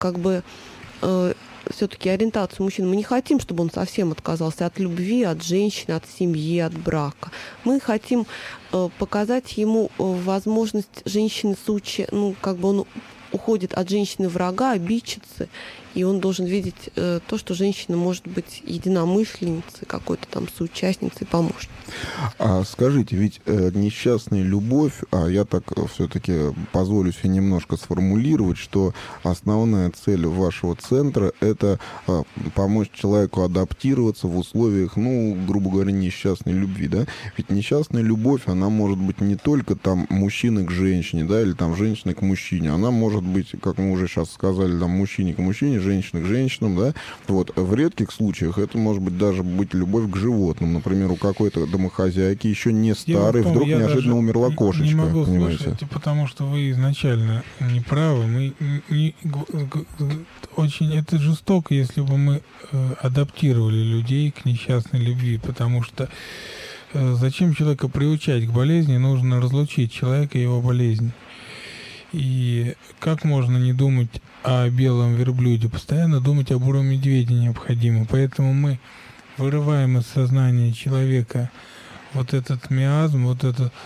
как бы все-таки ориентацию мужчин. Мы не хотим, чтобы он совсем отказался от любви, от женщины, от семьи, от брака. Мы хотим показать ему возможность женщины как бы он уходит от женщины врага, обидчицы, и он должен видеть то, что женщина может быть единомышленницей, какой-то там соучастницей, помощницей. А скажите, ведь несчастная любовь, я так все-таки позволю себе немножко сформулировать, что основная цель вашего центра — это помочь человеку адаптироваться в условиях, грубо говоря, несчастной любви, да? Ведь несчастная любовь, она может быть не только там мужчины к женщине, да, или там женщины к мужчине, она может быть, как мы уже сейчас сказали, там мужчине к мужчине, женщины к женщинам, да? Вот в редких случаях это может быть даже быть любовь к животным, например, у какой-то домохозяйки еще не старой, вдруг неожиданно умерла кошечка. Не могу понимаете? слушать, потому что вы изначально не правы. Очень это жестоко, если бы мы адаптировали людей к несчастной любви, потому что зачем человека приучать к болезни, нужно разлучить человека и его болезнь. И как можно не думать о белом верблюде? Постоянно думать о буром медведе необходимо. Поэтому мы вырываем из сознания человека вот этот миазм, вот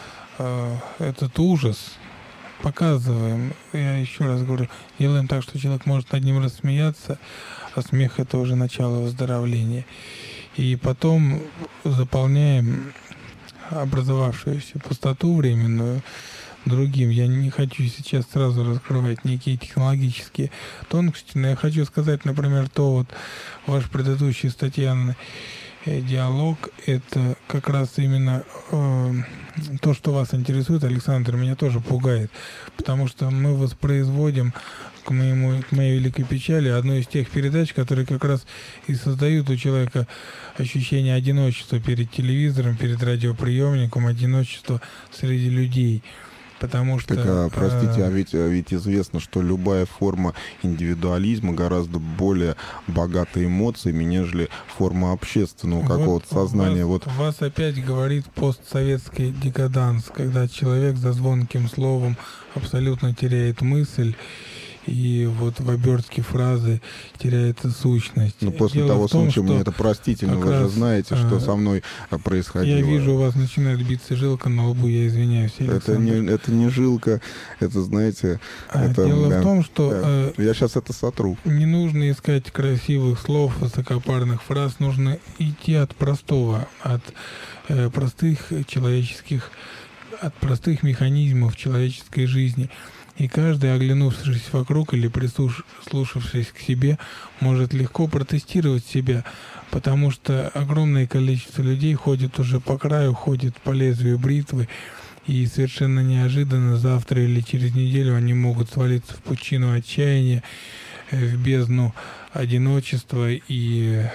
этот ужас, показываем. Я еще раз говорю, делаем так, что человек может над ним рассмеяться, а смех — это уже начало выздоровления. И потом заполняем образовавшуюся пустоту временную другим. Я не хочу сейчас сразу раскрывать некие технологические тонкости, но я хочу сказать, например, ваш предыдущий статья «Диалог» — это как раз именно то, что вас интересует, Александр, меня тоже пугает, потому что мы воспроизводим, к моей великой печали, одну из тех передач, которые как раз и создают у человека ощущение одиночества перед телевизором, перед радиоприемником, одиночества среди людей. Потому что... простите, ведь известно, что любая форма индивидуализма гораздо более богата эмоциями, нежели форма общественного какого-то сознания. Вас опять говорит постсоветский декаданс, когда человек за звонким словом абсолютно теряет мысль, и вот в обертке фразы теряется сущность. После того случая мне это простительно, вы же знаете, что со мной происходило. Я вижу, у вас начинает биться жилка на лбу, я извиняюсь. Это не жилка, это, знаете... Дело в том, что... я сейчас это сотру. Не нужно искать красивых слов, высокопарных фраз, нужно идти от простого, от простых человеческих, от простых механизмов человеческой жизни. И каждый, оглянувшись вокруг или прислушавшись к себе, может легко протестировать себя, потому что огромное количество людей ходит уже по краю, ходит по лезвию бритвы, и совершенно неожиданно завтра или через неделю они могут свалиться в пучину отчаяния, в бездну одиночества и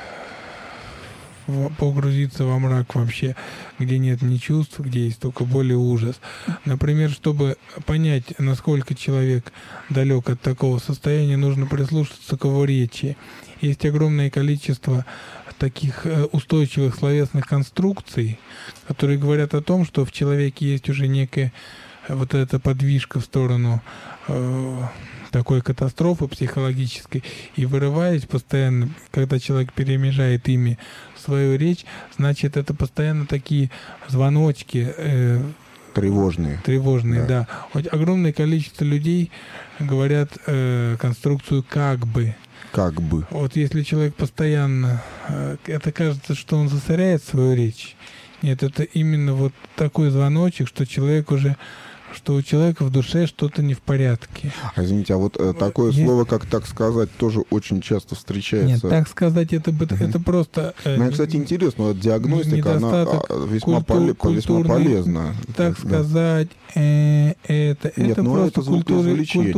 погрузиться во мрак вообще, где нет ни чувств, где есть только боль и ужас. Например, чтобы понять, насколько человек далек от такого состояния, нужно прислушаться к его речи. Есть огромное количество таких устойчивых словесных конструкций, которые говорят о том, что в человеке есть уже некая вот эта подвижка в сторону такой катастрофы психологической, и вырываясь постоянно, когда человек перемежает ими свою речь, значит, это постоянно такие звоночки тревожные, да. Вот огромное количество людей говорят конструкцию «как бы». Как бы. Вот если человек постоянно... это кажется, что он засоряет свою речь. Нет, это именно вот такой звоночек, что у человека в душе что-то не в порядке. Извините, такое слово, как «так сказать», тоже очень часто встречается. Нет, так сказать, это просто... Мне, кстати, интересно, диагностика, она весьма полезна. Так сказать, это просто культура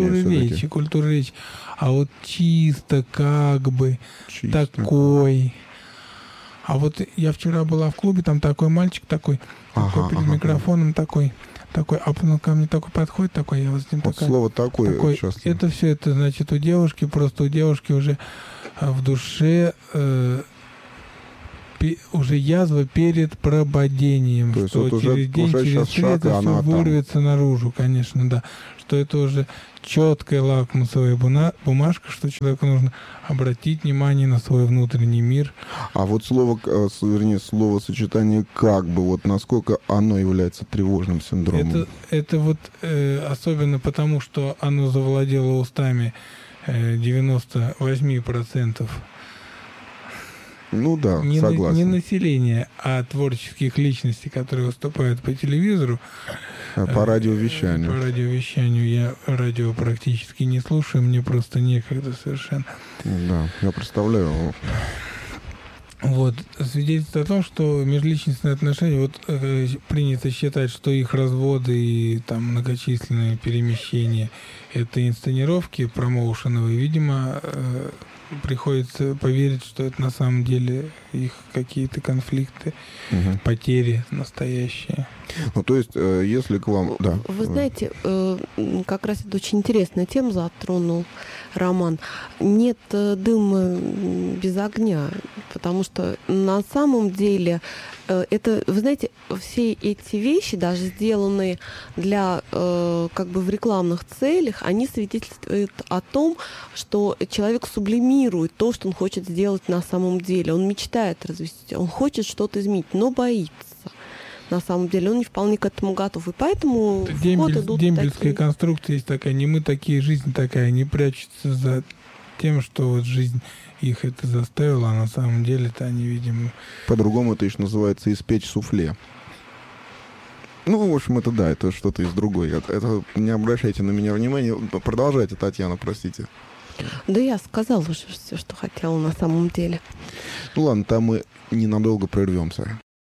речи. А вот чисто, как бы, такой... А вот я вчера была в клубе, там такой мальчик перед микрофоном такой, а он ко мне такой подходит, я вот с ним вот слово такой часто. Это все, это значит у девушки уже в душе уже язва перед прободением, то что вот через день, через 3 это все вырвется наружу, конечно, да. Что это уже четкая лакмусовая бумажка, что человеку нужно обратить внимание на свой внутренний мир. А вот словосочетание «как бы», вот насколько оно является тревожным синдромом? Это вот особенно потому, что оно завладело устами 98%. Ну да, согласен. Не населения, а творческих личностей, которые выступают по телевизору. По радиовещанию. По радиовещанию. Я радио практически не слушаю, мне просто некогда совершенно. Да, я представляю. Вот, свидетельствует о том, что межличностные отношения, вот принято считать, что их разводы и там многочисленные перемещения — это инсценировки промоушеновые. Видимо, приходится поверить, что это на самом деле их какие-то конфликты, потери настоящие. Ну, то есть, если к вам... Да. Вы знаете, как раз это очень интересная тема затронул Роман. Нет дыма без огня, потому что на самом деле это, вы знаете, все эти вещи, даже сделанные для, как бы в рекламных целях, они свидетельствуют о том, что человек сублимирует то, что он хочет сделать на самом деле. Он мечтает развести, он хочет что-то изменить, но боится. На самом деле он не вполне к этому готов. И поэтому в ход идут дембельская такие... конструкция есть такая, не мы такие, жизнь такая, не прячутся за тем, что вот жизнь их это заставила, а на самом деле-то они, видимо... По-другому это еще называется «испечь суфле». Ну, в общем, это да, это что-то из другой. Это не обращайте на меня внимания. Продолжайте, Татьяна, простите. Да я сказала уже все, что хотела на самом деле. Ну ладно, там мы ненадолго прервемся.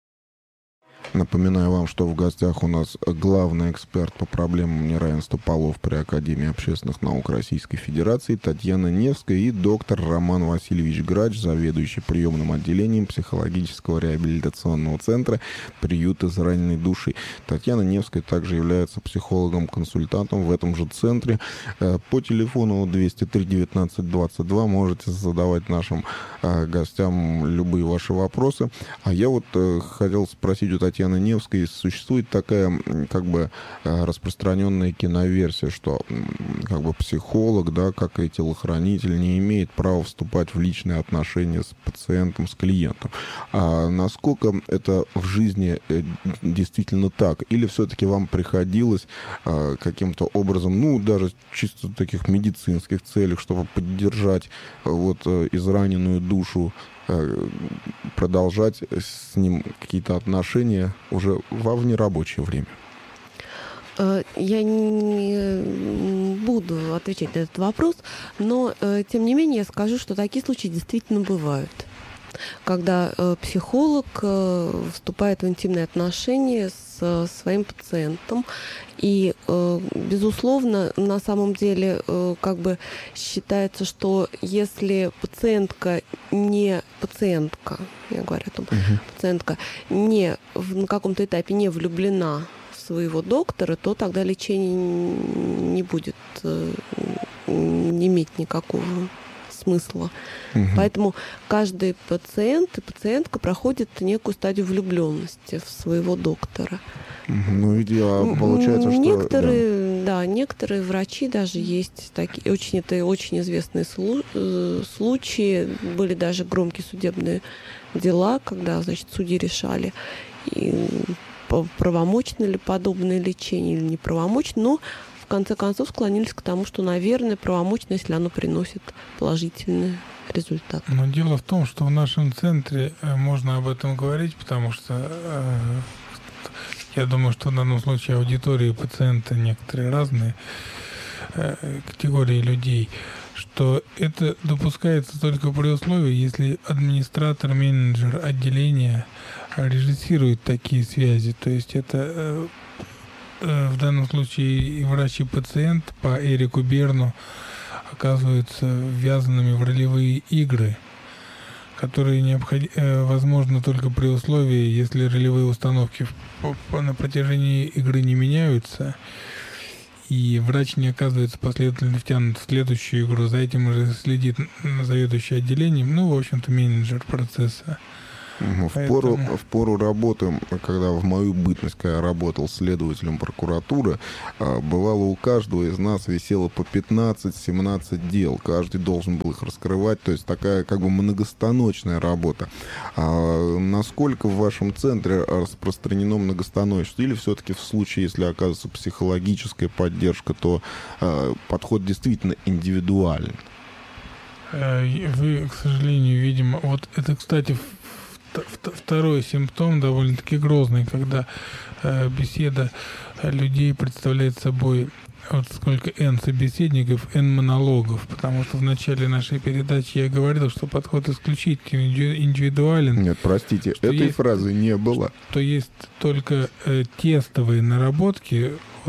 Напоминаю вам, что в гостях у нас главный эксперт по проблемам неравенства полов при Академии общественных наук Российской Федерации Татьяна Невская и доктор Роман Васильевич Грач, заведующий приемным отделением психологического реабилитационного центра «Приют израненной души». Татьяна Невская также является психологом-консультантом в этом же центре. По телефону 203 19 22 можете задавать нашим гостям любые ваши вопросы. А я вот хотел спросить у Татьяны Невской, существует такая как бы распространенная киноверсия, что как бы психолог, да, как и телохранитель, не имеет права вступать в личные отношения с пациентом, с клиентом. А насколько это в жизни действительно так? Или все-таки вам приходилось каким-то образом, ну, даже чисто в таких медицинских целях, чтобы поддержать вот израненную душу, продолжать с ним какие-то отношения уже во внерабочее время? Я не буду отвечать на этот вопрос, но, тем не менее, я скажу, что такие случаи действительно бывают. Когда психолог вступает в интимные отношения с своим пациентом. И, безусловно, на самом деле как бы считается, что если пациентка, я говорю о том, пациентка на каком-то этапе не влюблена в своего доктора, то тогда лечение не будет иметь никакого смысла. Поэтому каждый пациент и пациентка проходит некую стадию влюбленности в своего доктора. Ну, видимо, получается, что... Некоторые врачи даже есть такие, очень известные случаи, были даже громкие судебные дела, когда, значит, судьи решали, правомочно ли подобное лечение или неправомочно, но в конце концов склонились к тому, что, наверное, правомочно, если оно приносит положительный результат. Но дело в том, что в нашем центре можно об этом говорить, потому что я думаю, что в данном случае аудитории пациента некоторые разные категории людей, что это допускается только при условии, если администратор, менеджер отделения режиссирует такие связи. То есть это в данном случае и врач, и пациент по Эрику Берну оказываются ввязанными в ролевые игры, которые возможны только при условии, если ролевые установки на протяжении игры не меняются, и врач не оказывается последовательно втянут в следующую игру. За этим уже следит заведующий отделением, в общем-то, менеджер процесса. В пору работы, когда в мою бытность, когда я работал следователем прокуратуры, бывало у каждого из нас висело по 15-17 дел. Каждый должен был их раскрывать, то есть такая как бы многостаночная работа. Насколько в вашем центре распространено многостаночность? Или все-таки в случае, если оказывается психологическая поддержка, то подход действительно индивидуален? Вы, к сожалению, видимо, вот это, кстати, второй симптом довольно-таки грозный, когда беседа людей представляет собой вот сколько N собеседников, N монологов, потому что в начале нашей передачи я говорил, что подход исключительно индивидуален. Нет, простите, этой фразы не было. То есть только тестовые наработки вот,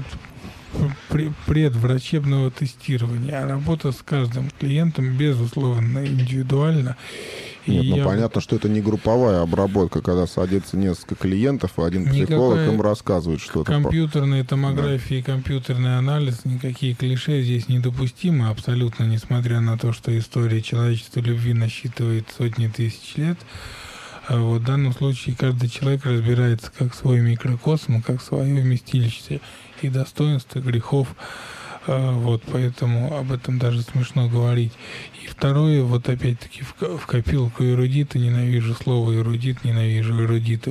предврачебного тестирования, а работа с каждым клиентом, безусловно, индивидуально. Нет, понятно, что это не групповая обработка, когда садится несколько клиентов, и один психолог им рассказывает что-то. Компьютерная томография и компьютерный анализ, никакие клише здесь недопустимы абсолютно, несмотря на то, что история человечества любви насчитывает сотни тысяч лет. Вот в данном случае каждый человек разбирается как свой микрокосм, как свое вместилище и достоинств, и грехов. Вот, поэтому об этом даже смешно говорить. И второе, вот опять-таки в копилку эрудита, ненавижу слово эрудит, ненавижу эрудитов.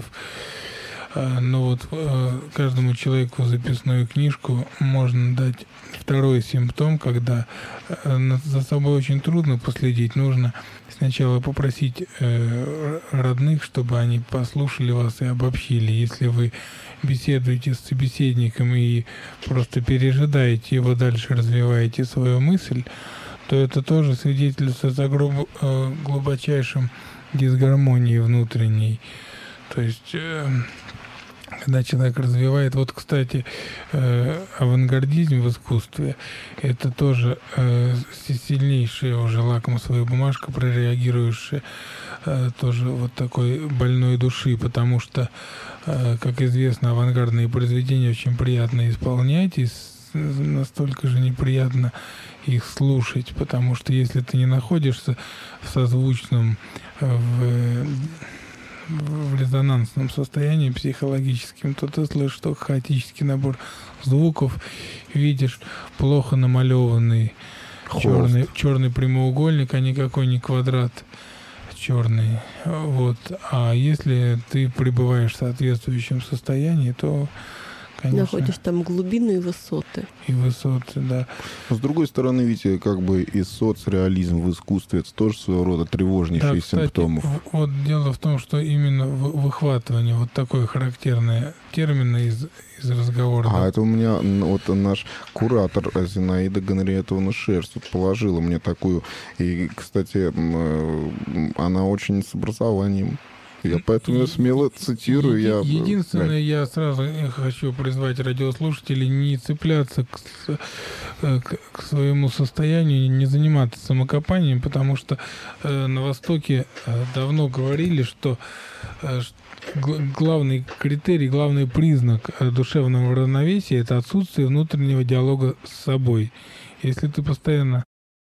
Но вот каждому человеку в записную книжку можно дать второй симптом, когда за собой очень трудно последить, нужно сначала попросить родных, чтобы они послушали вас и обобщили. Если вы беседуете с собеседником и просто пережидаете его, дальше развиваете свою мысль, то это тоже свидетельствует о глубочайшем дисгармонии внутренней. То есть, когда человек развивает... Вот, кстати, авангардизм в искусстве — это тоже сильнейшая уже лакмусовая бумажка, прореагирующая тоже вот такой больной души, потому что, как известно, авангардные произведения очень приятно исполнять, и настолько же неприятно их слушать, потому что если ты не находишься в созвучном, в резонансном состоянии психологическим, то ты слышишь только хаотический набор звуков, видишь плохо намалеванный черный прямоугольник, а никакой не квадрат черный. Вот. А если ты пребываешь в соответствующем состоянии, то, конечно... Находишь там глубины и высоты. И высоты, да. Но с другой стороны, видите, как бы и соцреализм в искусстве — это тоже своего рода тревожнейшие симптомы. Вот дело в том, что именно выхватывание, вот такой характерный термин из разговора. А это у меня вот наш куратор Зинаида Генриетовна Шерсть положила мне такую. И, кстати, она очень с образованием. Я поэтому смело цитирую. Единственное, я сразу хочу призвать радиослушателей не цепляться к своему состоянию, не заниматься самокопанием, потому что на Востоке давно говорили, что главный критерий, главный признак душевного равновесия — это отсутствие внутреннего диалога с собой. Если ты постоянно...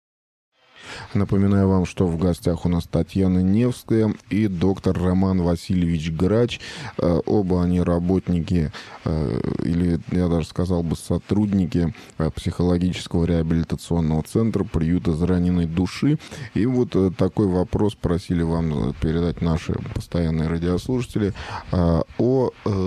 Напоминаю вам, что в гостях у нас Татьяна Невская и доктор Роман Васильевич Грач. Оба они работники, или я даже сказал бы сотрудники психологического реабилитационного центра приюта израненной души. И вот такой вопрос просили вам передать наши постоянные радиослушатели о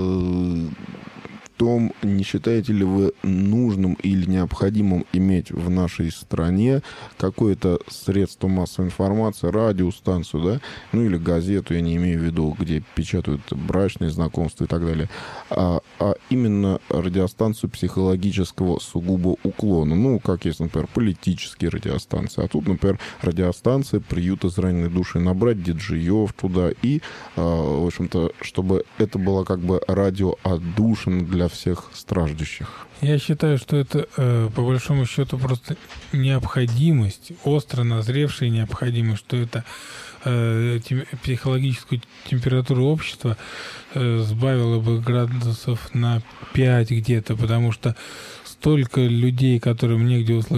том, не считаете ли вы нужным или необходимым иметь в нашей стране какое-то средство массовой информации, радиостанцию, да, ну или газету, я не имею в виду, где печатают брачные знакомства и так далее, а именно радиостанцию психологического сугубо уклона, ну, как есть, например, политические радиостанции, а тут, например, радиостанция приюта израненной души, набрать диджеев туда и, в общем-то, чтобы это было как бы радио отдушина для всех страждущих. Я считаю, что это, по большому счету, просто необходимость, остро назревшая необходимость, что это психологическую температуру общества сбавило бы градусов на 5 где-то, потому что столько людей, которым негде услышать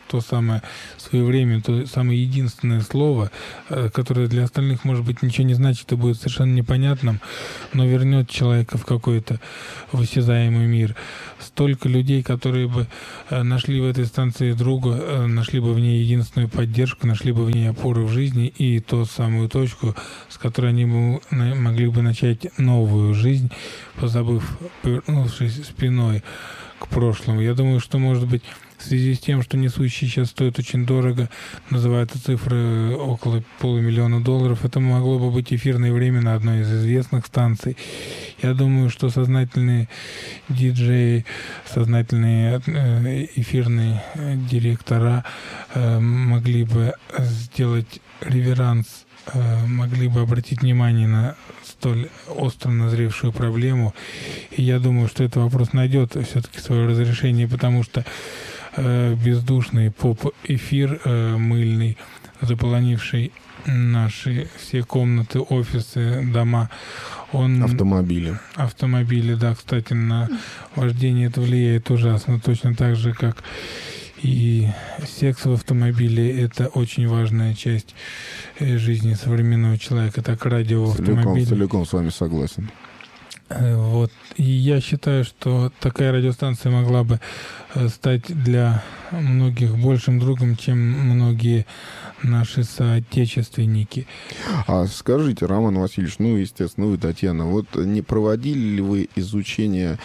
то самое своевременно, то самое единственное слово, которое для остальных, может быть, ничего не значит и будет совершенно непонятным, но вернет человека в какой-то осязаемый мир. Столько людей, которые бы нашли в этой станции друга, нашли бы в ней единственную поддержку, нашли бы в ней опору в жизни и ту самую точку, с которой они могли бы начать новую жизнь, позабыв, повернувшись спиной к прошлому. Я думаю, что, может быть, в связи с тем, что несущий сейчас стоит очень дорого, называются цифры около $500 000, это могло бы быть эфирное время на одной из известных станций. Я думаю, что сознательные диджеи, сознательные эфирные директора могли бы сделать реверанс, могли бы обратить внимание на столь остро назревшую проблему. И я думаю, что этот вопрос найдет все-таки свое разрешение, потому что бездушный поп-эфир мыльный, заполонивший наши все комнаты, офисы, дома, он... Автомобили, да, кстати, на вождение это влияет ужасно, точно так же, как и секс в автомобиле — это очень важная часть жизни современного человека, так радио в автомобиле. Целиком с вами согласен. Вот. И я считаю, что такая радиостанция могла бы стать для многих большим другом, чем многие наши соотечественники. А скажите, Роман Васильевич, естественно, вы, Татьяна, вот не проводили ли вы изучение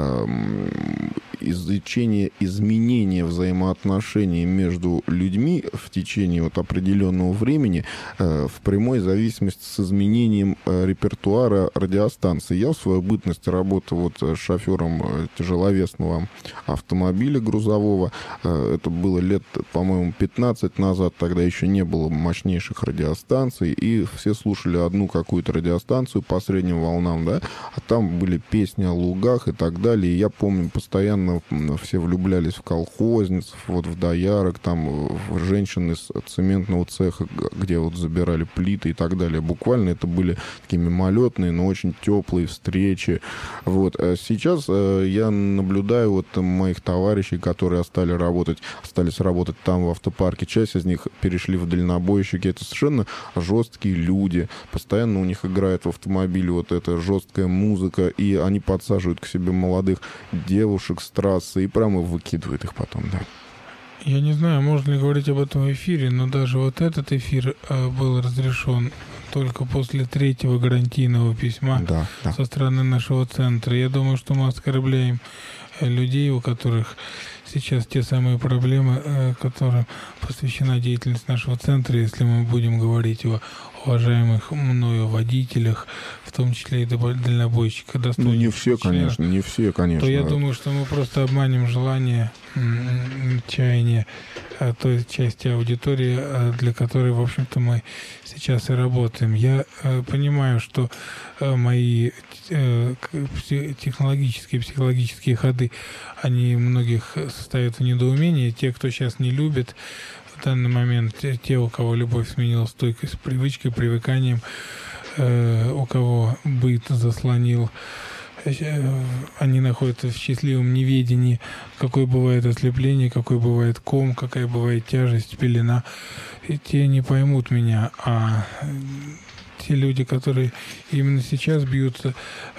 изменения взаимоотношений между людьми в течение определенного времени в прямой зависимости с изменением репертуара радиостанции? Я в свою бытность работал шофером тяжеловесного автомобиля грузового. Это было лет, по-моему, 15 назад. Тогда еще не было мощнейших радиостанций, и все слушали одну какую-то радиостанцию по средним волнам, да, а там были песни о лугах и так далее. И я помню, постоянно все влюблялись в колхозниц, в доярок, там, в женщин из цементного цеха, где забирали плиты и так далее. Буквально это были такие мимолетные, но очень теплые встречи. А сейчас я наблюдаю моих товарищей, которые остались работать там в автопарке. Часть из них перешли в дальнобойщики. Это совершенно жесткие люди. Постоянно у них играет в автомобиле эта жесткая музыка, и они подсаживают к себе молодых девушек с трассы и прямо выкидывают их потом, да. Я не знаю, можно ли говорить об этом в эфире, но даже этот эфир был разрешен только после 3-го гарантийного письма со стороны нашего центра. Я думаю, что мы оскорбляем людей, у которых сейчас те самые проблемы, которым посвящена деятельность нашего центра, если мы будем говорить о уважаемых мною водителях, в том числе и дальнобойщиках. Не все, конечно. То я думаю, что мы просто обманем желание, чаяние той части аудитории, для которой, в общем-то, мы сейчас и работаем. Я понимаю, что мои технологические, психологические ходы, они многих ставят в недоумении. Те, кто сейчас не любит в данный момент, те, у кого любовь сменилась стойкость, привычкой, привыканием, у кого быт заслонил, они находятся в счастливом неведении, какое бывает ослепление, какой бывает ком, какая бывает тяжесть, пелена. И те не поймут меня, а те люди, которые именно сейчас бьются,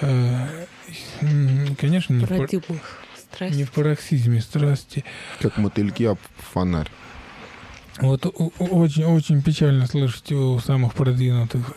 конечно, не в пароксизме страсти. Как мотыльки об фонарь. Очень, очень печально слышать у самых продвинутых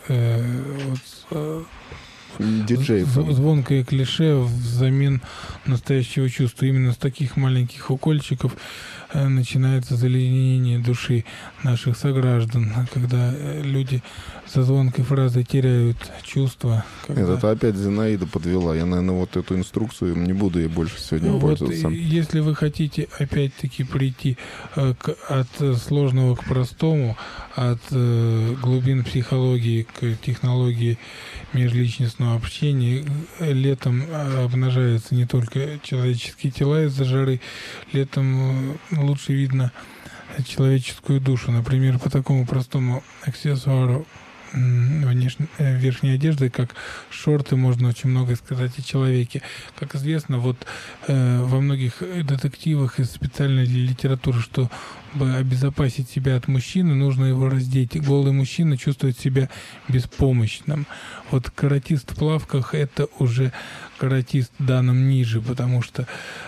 диджеев. Звонкое клише взамен настоящего чувства. Именно с таких маленьких укольчиков начинается заледенение души наших сограждан, когда люди со звонкой фразой теряют чувства. Когда... Это опять Зинаида подвела. Я, наверное, эту инструкцию не буду ей больше сегодня пользоваться. Если вы хотите опять-таки прийти от сложного к простому, от глубин психологии к технологии межличностного общения, летом обнажаются не только человеческие тела из-за жары, летом лучше видно человеческую душу. Например, по такому простому аксессуару верхней одежды, как шорты, можно очень много сказать о человеке. Как известно, вот во многих детективах и специальной литературы, чтобы обезопасить себя от мужчины, нужно его раздеть. Голый мужчина чувствует себя беспомощным. Вот каратист в плавках — это уже каратист данным ниже, потому что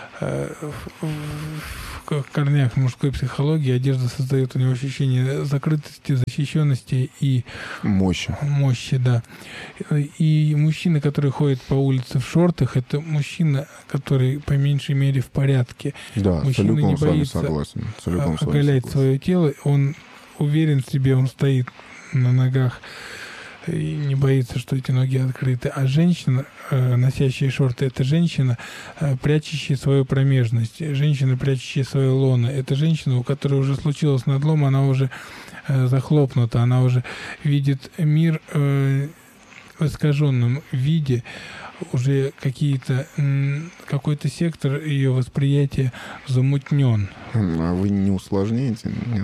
в корнях мужской психологии одежда создает у него ощущение закрытости, защищенности и мощи, да. И мужчина, который ходит по улице в шортах, это мужчина, который по меньшей мере в порядке. Да, мужчина не боится оголять свое тело, он уверен в себе, он стоит на ногах и не боится, что эти ноги открыты. А женщина, носящая шорты, это женщина, прячущая свою промежность, женщина, прячущая свое лоно. Это женщина, у которой уже случилось надлом, она уже захлопнута, она уже видит мир в искаженном виде, уже какой-то сектор ее восприятия замутнен. А вы не усложняете, нет?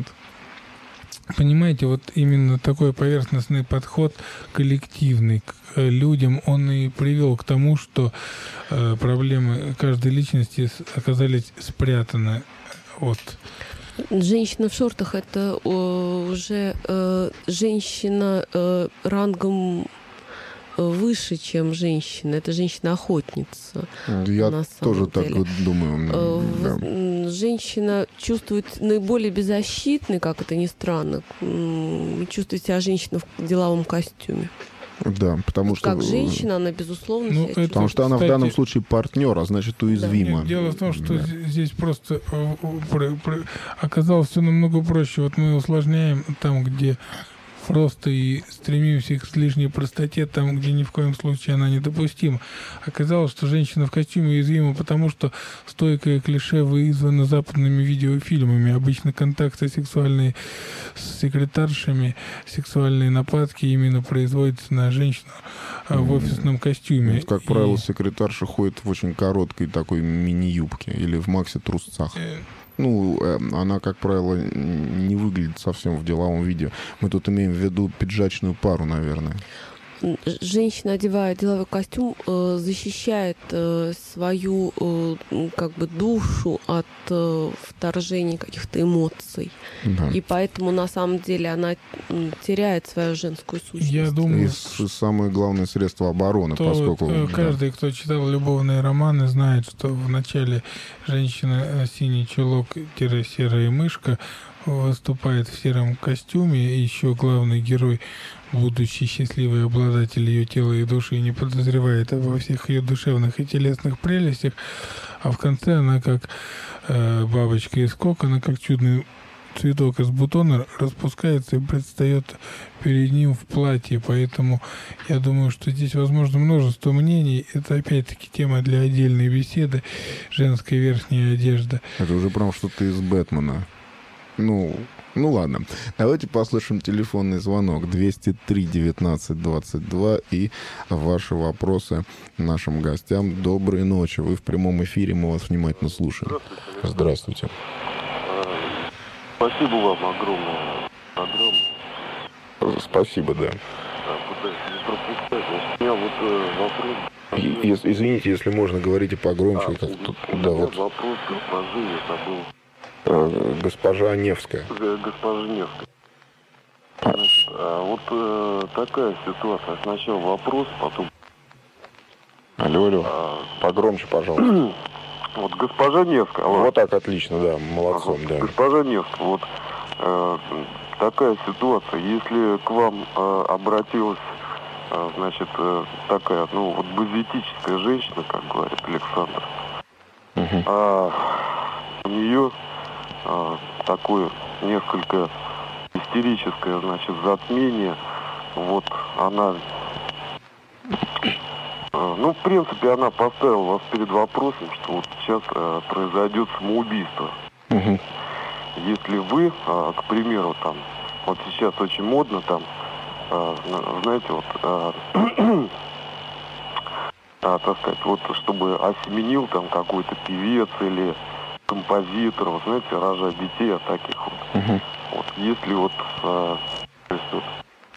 Понимаете, вот именно такой поверхностный подход, коллективный к людям, он и привел к тому, что проблемы каждой личности оказались спрятаны от... Женщина в шортах — это уже женщина рангом выше, чем женщина. Это женщина-охотница. Я тоже так вот думаю. Да. Женщина чувствует наиболее беззащитной, как это ни странно, чувствует себя женщина в деловом костюме. Да, потому что... Как женщина, она, безусловно, себя чувствует. Потому что она, кстати, в данном случае партнер, а значит, уязвима. Да. Дело в том, что здесь просто оказалось все намного проще. Вот мы усложняем там, где просто и стремимся к лишней простоте там, где ни в коем случае она недопустима. Оказалось, что женщина в костюме уязвима, потому что стойкое клише вызвано западными видеофильмами. Обычно контакты сексуальные с секретаршами, сексуальные нападки именно производятся на женщину в офисном костюме. Как правило, секретарша ходит в очень короткой такой мини-юбке или в макси-трусцах. Она, как правило, не выглядит совсем в деловом виде. Мы тут имеем в виду пиджачную пару, наверное. Женщина, одевая деловой костюм, защищает свою душу от вторжения каких-то эмоций. Да. И поэтому, на самом деле, она теряет свою женскую сущность. Я думаю, и самое главное средство обороны, поскольку... Каждый, кто читал любовные романы, знает, что в начале женщина синий чулок-серая мышка выступает в сером костюме, и еще главный герой, будущий счастливый обладатель ее тела и души, не подозревает во всех ее душевных и телесных прелестях, а в конце она как бабочка из кокона, как чудный цветок из бутона, распускается и предстает перед ним в платье. Поэтому я думаю, что здесь возможно множество мнений. Это опять-таки тема для отдельной беседы. Женская верхняя одежда. Это уже прям что-то из Бэтмена. Ну ладно. Давайте послушаем телефонный звонок 203-19-22 и ваши вопросы нашим гостям. Доброй ночи. Вы в прямом эфире, мы вас внимательно слушаем. Здравствуйте. Спасибо вам огромное. Спасибо, да. У меня вот вопрос. Извините, если можно, говорите погромче. Вопрос госпожи, я забыл. Госпожа Невская. Госпожа Невская. Значит, вот такая ситуация. Сначала вопрос, потом... Алло. Погромче, пожалуйста. Вот госпожа Невская. Вот так, отлично, да, молодцом, да. Госпожа Невская, вот такая ситуация. Если к вам обратилась, значит, такая, базитическая женщина, как говорит Александр, у нее такое несколько истерическое, значит, затмение. Вот она, в принципе, она поставила вас перед вопросом, что вот сейчас произойдет самоубийство. Если вы, к примеру, там, вот сейчас очень модно там, знаете, вот, так сказать, вот чтобы осеменил там какой-то певец или композитор, вот, знаете, рожать детей от таких вот. Вот, если вот, то есть, вот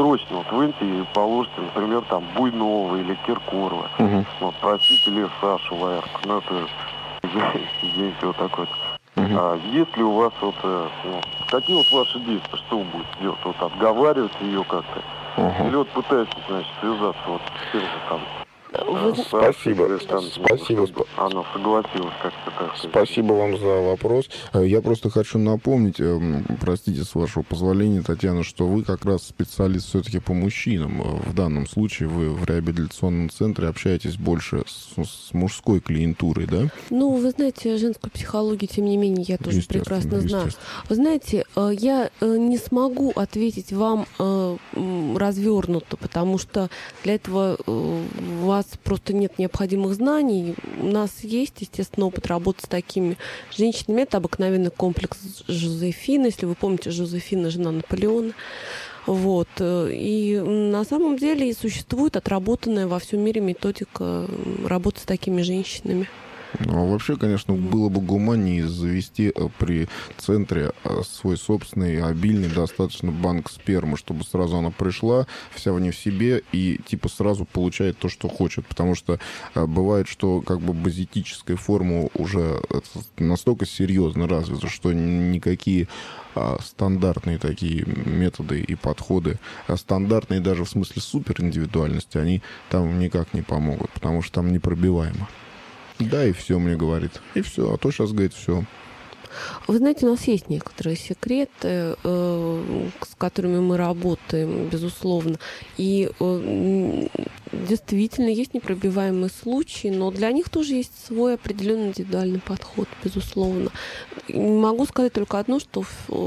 срочно вот выньте и положите, например, там Буйнова или Киркорова. Вот, простите, или Сашу Лаэрку. Ну, это день всего такой. Есть ли у вас вот, какие вот ваши действия, что вы будете делать? Вот отговаривать ее как-то? Или вот пытаетесь, значит, связаться вот с тем же там? Спасибо. Спасибо. Она согласилась как-то так. Спасибо вам за вопрос. Я просто хочу напомнить, простите, с вашего позволения, Татьяна, что вы как раз специалист все-таки по мужчинам. В данном случае вы в реабилитационном центре общаетесь больше с мужской клиентурой, да? Ну, вы знаете, женскую психологию, тем не менее, я тоже прекрасно знаю. Вы знаете, я не смогу ответить вам развернуто, потому что для этого у вас просто нет необходимых знаний. У нас есть, естественно, опыт работы с такими женщинами. Это обыкновенный комплекс Жозефины. Если вы помните, Жозефина — жена Наполеона. Вот. И на самом деле и существует отработанная во всем мире методика работы с такими женщинами. Ну, а вообще, конечно, было бы гуманнее завести при центре свой собственный, обильный достаточно банк спермы, чтобы сразу она пришла, вся в себе, и типа сразу получает то, что хочет. Потому что бывает, что как бы базитическая форма уже настолько серьезно развита, что никакие стандартные такие методы и подходы, стандартные даже в смысле супериндивидуальности, они там никак не помогут, потому что там непробиваемо. Да, и все, мне говорит. И все. А то сейчас говорит, все. Вы знаете, у нас есть некоторые секреты, с которыми мы работаем, безусловно. И действительно есть непробиваемые случаи, но для них тоже есть свой определенный индивидуальный подход, безусловно. Могу сказать только одно, что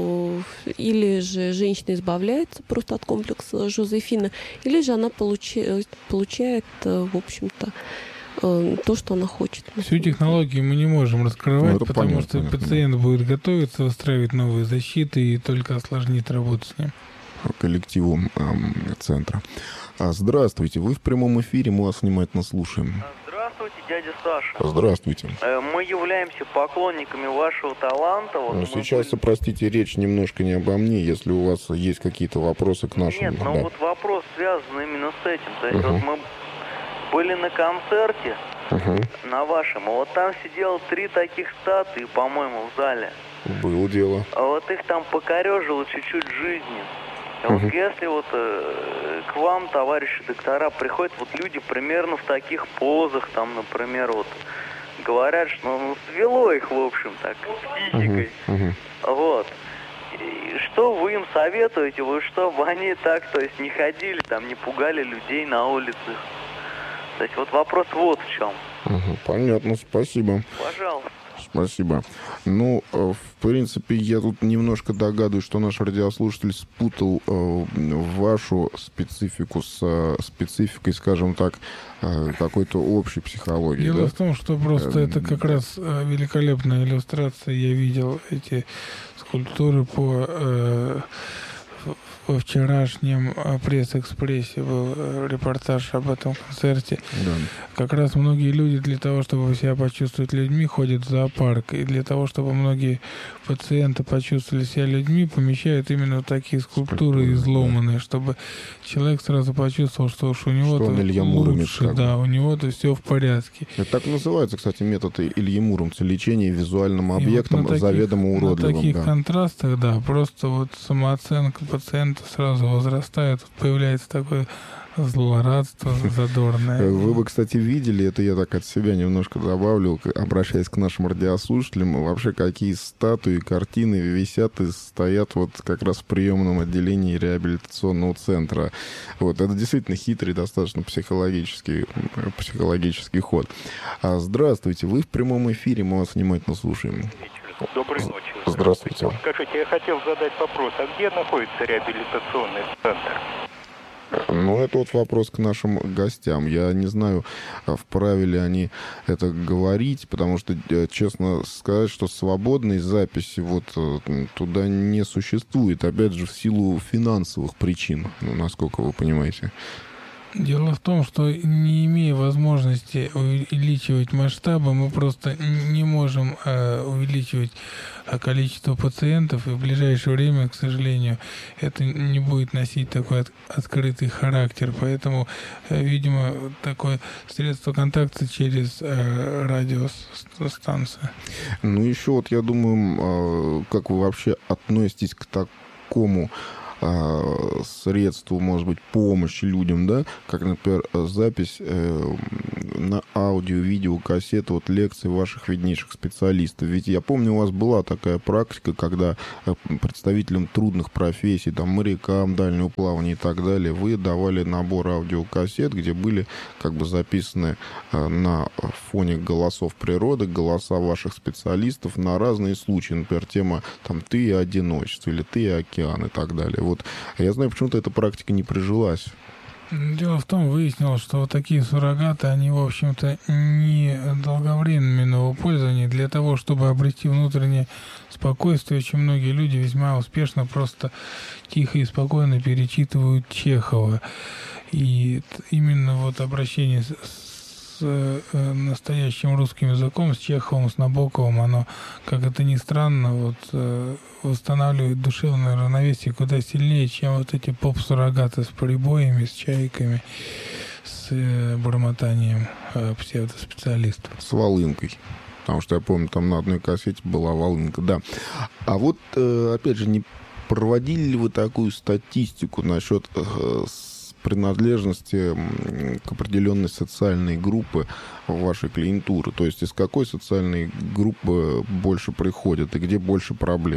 или же женщина избавляется просто от комплекса Жозефина, или же она получает, в общем-то, то, что она хочет. Всю технологию мы не можем раскрывать, потому понятно, что пациент будет готовиться, выстраивать новые защиты и только осложнит работу с ним. Коллективу центра. Здравствуйте, вы в прямом эфире, мы вас внимательно слушаем. Здравствуйте, дядя Саша. Здравствуйте. Мы являемся поклонниками вашего таланта. Вот сейчас, простите, речь немножко не обо мне, если у вас есть какие-то вопросы к нашему... Нет, но вот вопрос связан именно с этим. То есть вот мы были на концерте на вашем, вот там сидело 3 таких статуи, по-моему, в зале. Было дело. А вот их там покорежило чуть-чуть жизни. Вот если вот к вам, товарищи доктора, приходят вот люди примерно в таких позах, там, например, вот говорят, что свело их, в общем, так, психикой. Вот. И что вы им советуете, вы чтобы они так, то есть не ходили, там, не пугали людей на улицах? То есть вот вопрос вот в чем. Понятно, спасибо. Пожалуйста. Спасибо. Ну, в принципе, я тут немножко догадываюсь, что наш радиослушатель спутал вашу специфику с спецификой, скажем так, какой-то общей психологии. Дело в том, что просто это как раз великолепная иллюстрация. Я видел эти скульптуры во вчерашнем пресс-экспрессе был репортаж об этом концерте. Да. Как раз многие люди для того, чтобы себя почувствовать людьми, ходят в зоопарк. И для того, чтобы многие пациенты почувствовали себя людьми, помещают именно вот такие скульптуры изломанные, чтобы человек сразу почувствовал, что уж у него-то лучше, да, у него-то все в порядке. Это так называется, кстати, метод Ильи Муромца, лечение визуальным объектом, вот заведомо уродливым. На таких контрастах, да, просто вот самооценка пациента сразу возрастает, появляется такое злорадство задорное. Вы бы, кстати, видели, это я так от себя немножко добавлю, обращаясь к нашим радиослушателям, вообще какие статуи, картины висят и стоят вот как раз в приемном отделении реабилитационного центра. Вот, это действительно хитрый, достаточно психологический ход. Здравствуйте, вы в прямом эфире, мы вас внимательно слушаем. Доброй ночи. Здравствуйте. Скажите, я хотел задать вопрос, а где находится реабилитационный центр? Ну, это вот вопрос к нашим гостям. Я не знаю, вправе ли они это говорить, потому что, честно сказать, что свободной записи вот туда не существует. Опять же, в силу финансовых причин, насколько вы понимаете. Дело в том, что не имея возможности увеличивать масштабы, мы просто не можем увеличивать количество пациентов, и в ближайшее время, к сожалению, это не будет носить такой открытый характер. Поэтому, видимо, такое средство контакта через радиостанцию. Ну, еще вот я думаю, как вы вообще относитесь к такому средству, может быть, помощи людям, да, как, например, запись на аудио, видео, кассету, вот лекций ваших виднейших специалистов. Ведь я помню, у вас была такая практика, когда представителям трудных профессий, там, морякам, дальнего плавания и так далее, вы давали набор аудиокассет, где были как бы записаны на фоне голосов природы, голоса ваших специалистов на разные случаи. Например, тема там «Ты и одиночество» или «Ты и океан» и так далее. Вот. Я знаю, почему-то эта практика не прижилась. Дело в том, выяснилось, что вот такие суррогаты, они, в общем-то, не долговременного пользования. Для того, чтобы обрести внутреннее спокойствие, очень многие люди весьма успешно просто тихо и спокойно перечитывают Чехова. И именно вот обращение с настоящим русским языком, с Чеховым, с Набоковым, оно, как это ни странно, вот восстанавливает душевное равновесие куда сильнее, чем вот эти поп-суррогаты с прибоями, с чайками, с бормотанием псевдоспециалистов. С волынкой. Потому что я помню, там на одной кассете была волынка, да. А вот, опять же, не проводили ли вы такую статистику насчет принадлежности к определенной социальной группе вашей клиентуры? То есть из какой социальной группы больше приходят и где больше проблем?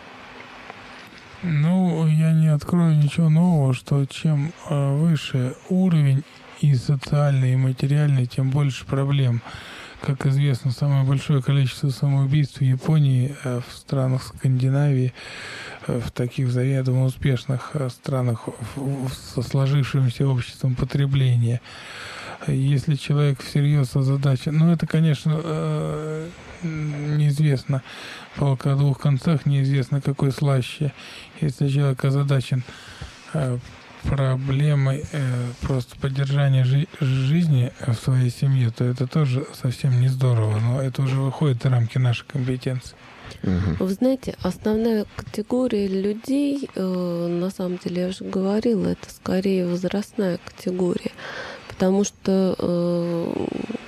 Ну, я не открою ничего нового, что чем выше уровень и социальный, и материальный, тем больше проблем. Как известно, самое большое количество самоубийств в Японии, в странах Скандинавии, в таких заведомо успешных странах со сложившимся обществом потребления. Если человек всерьез озадачен, ну это, конечно, неизвестно, палка о двух концах, неизвестно, какой слаще. Если человек озадачен проблемой просто поддержания жизни в своей семье, то это тоже совсем не здорово, но это уже выходит за рамки нашей компетенции. Вы знаете, основная категория людей, на самом деле, я уже говорила, это скорее возрастная категория, потому что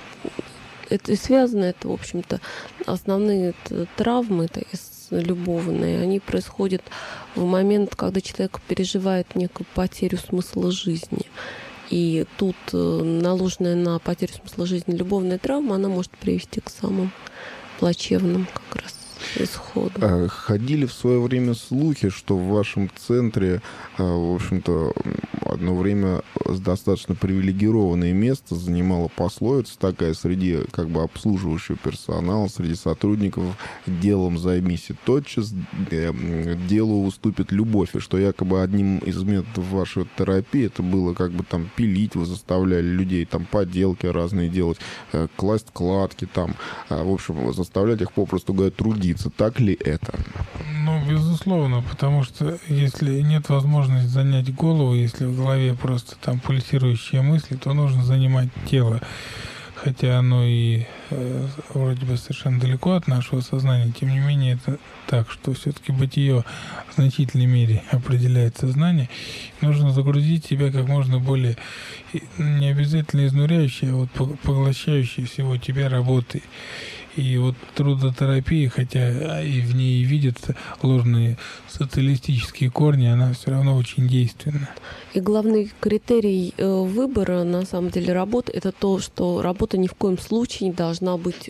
это связано, это, в общем-то, основные травмы любовные, они происходят в момент, когда человек переживает некую потерю смысла жизни. И тут наложенная на потерю смысла жизни любовная травма, она может привести к самым плачевным как раз исходу. Ходили в свое время слухи, что в вашем центре, в общем-то, одно время достаточно привилегированное место занимала пословица такая среди как бы обслуживающего персонала, среди сотрудников: делом займись и тотчас, делу уступит любовь. И что якобы одним из методов вашей терапии это было как бы там пилить, вы заставляли людей там поделки разные делать, класть кладки там, в общем, заставлять их, попросту говоря, трудиться. Так ли это? Ну, безусловно, потому что если нет возможности занять голову, если в голове просто там пульсирующие мысли, то нужно занимать тело. Хотя оно и вроде бы совершенно далеко от нашего сознания, тем не менее это так, что все-таки бытие в значительной мере определяет сознание. Нужно загрузить себя как можно более, не обязательно изнуряющей, а вот поглощающей всего тебя работой. И вот трудотерапия, хотя и в ней видятся ложные социалистические корни, она все равно очень действенна. И главный критерий выбора, на самом деле, работы, это то, что работа ни в коем случае не должна быть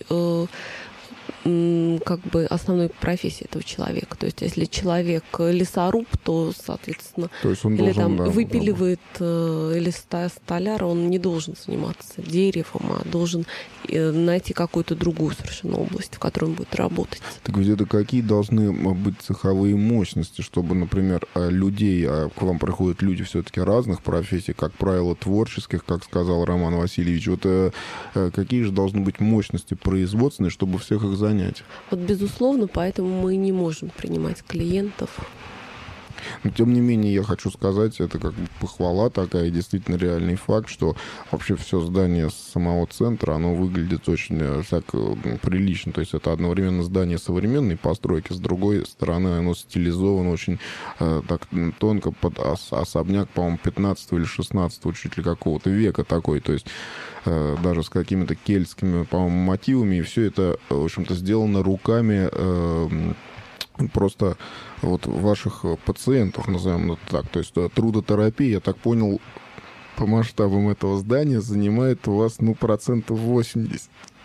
как бы основной профессией этого человека. То есть, если человек лесоруб, то, соответственно, то есть он или должен, там выпиливает или столяр, он не должен заниматься деревом, а должен найти какую-то другую совершенно область, в которой он будет работать. Так ведь это какие должны быть цеховые мощности, чтобы, например, людей, а к вам приходят люди все-таки разных профессий, как правило, творческих, как сказал Роман Васильевич, вот какие же должны быть мощности производственные, чтобы всех их занять? Вот, безусловно, поэтому мы не можем принимать клиентов. Но, тем не менее, я хочу сказать, это как бы похвала такая, действительно реальный факт, что вообще все здание самого центра, оно выглядит очень так прилично. То есть это одновременно здание современной постройки, с другой стороны оно стилизовано очень так тонко под особняк, по-моему, 15 или 16 чуть ли какого-то века такой. То есть даже с какими-то кельтскими, по-моему, мотивами. И все это, в общем-то, сделано руками просто вот ваших пациентов, назовем это так. То есть трудотерапия, я так понял, по масштабам этого здания занимает у вас, 80%.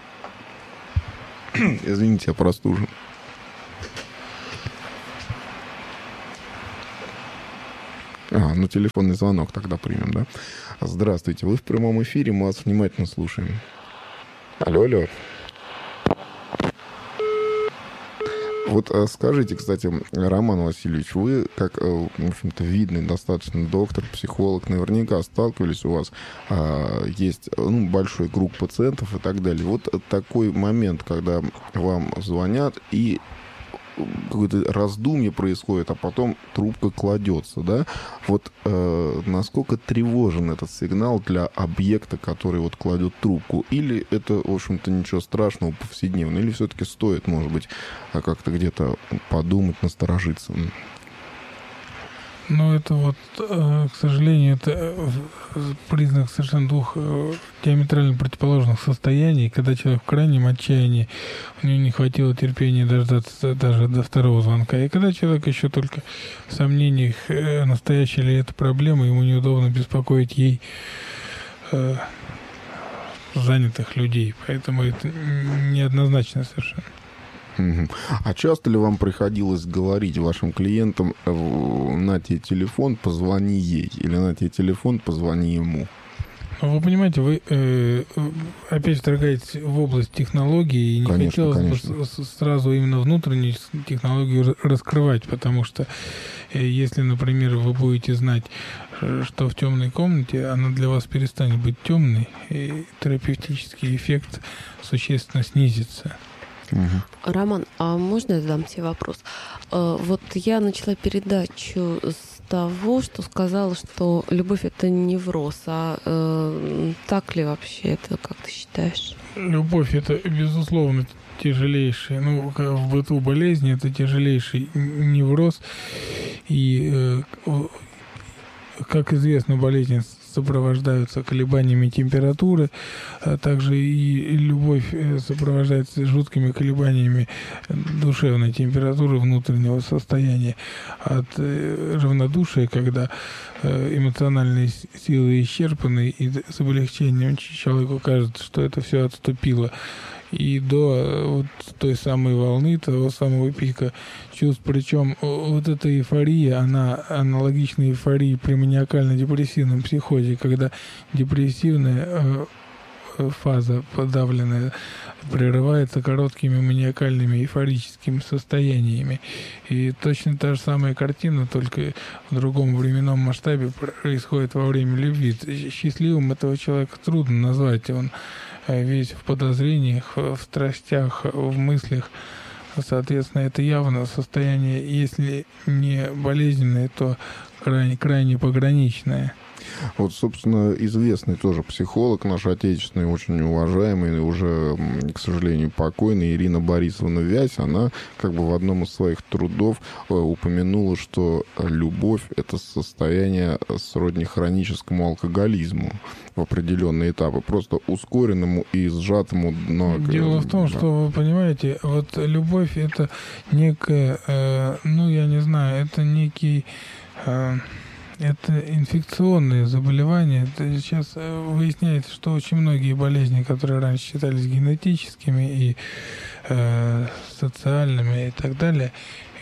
Извините, я простужен. Телефонный звонок тогда примем, да? Здравствуйте, вы в прямом эфире, мы вас внимательно слушаем. Алло. Вот скажите, кстати, Роман Васильевич, вы, как, в общем-то, видный достаточно доктор, психолог, наверняка сталкивались, у вас есть большой круг пациентов и так далее. Вот такой момент, когда вам звонят и какое-то раздумье происходит, а потом трубка кладется, да? Вот насколько тревожен этот сигнал для объекта, который вот кладет трубку? Или это, в общем-то, ничего страшного, повседневно? Или все-таки стоит, может быть, как-то где-то подумать, насторожиться? Это вот, к сожалению, это признак совершенно двух диаметрально противоположных состояний. Когда человек в крайнем отчаянии, у него не хватило терпения дождаться даже до второго звонка. И когда человек еще только в сомнениях, настоящая ли это проблема, ему неудобно беспокоить ей занятых людей. Поэтому это неоднозначно совершенно. А часто ли вам приходилось говорить вашим клиентам: на тебе телефон, позвони ей, или на тебе телефон, позвони ему? Вы понимаете, вы опять вторгаетесь в область технологий, и не хотелось бы сразу именно внутреннюю технологию раскрывать, потому что если, например, вы будете знать, что в темной комнате она для вас перестанет быть темной, и терапевтический эффект существенно снизится. Роман, а можно я задам тебе вопрос? Вот я начала передачу с того, что сказала, что любовь — это не невроз. Так ли вообще это, как ты считаешь? Любовь — это, безусловно, тяжелейший, в быту болезни это тяжелейший невроз. И, как известно, болезни сопровождаются колебаниями температуры, а также и любовь сопровождается жуткими колебаниями душевной температуры, внутреннего состояния. От равнодушия, когда эмоциональные силы исчерпаны, и с облегчением человеку кажется, что это все отступило, и до той самой волны, того самого пика чувств. Причем вот эта эйфория, она аналогична эйфории при маниакально-депрессивном психозе, когда депрессивная фаза подавленная прерывается короткими маниакальными эйфорическими состояниями. И точно та же самая картина, только в другом временном масштабе, происходит во время любви. Счастливым этого человека трудно назвать. Он весь в подозрениях, в страстях, в мыслях. Соответственно, это явно состояние, если не болезненное, то крайне пограничное. Вот, собственно, известный тоже психолог, наш отечественный, очень уважаемый, уже, к сожалению, покойный, Ирина Борисовна Вязь, она как бы в одном из своих трудов упомянула, что любовь — это состояние сродни хроническому алкоголизму в определенные этапы, просто ускоренному и сжатому. Дело в том, что, вы понимаете, вот любовь — это некое, я не знаю, это некий... Это инфекционные заболевания. Это сейчас выясняется, что очень многие болезни, которые раньше считались генетическими и социальными и так далее,